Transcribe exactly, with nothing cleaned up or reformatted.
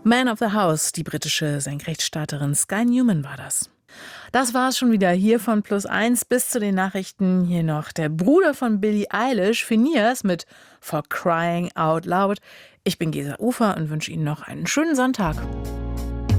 Man of the House, die britische Senkrechtstarterin Sky Newman war das. Das war's schon wieder hier von Plus eins bis zu den Nachrichten. Hier noch der Bruder von Billie Eilish, Phineas, mit For Crying Out Loud. Ich bin Gesa Ufer und wünsche Ihnen noch einen schönen Sonntag.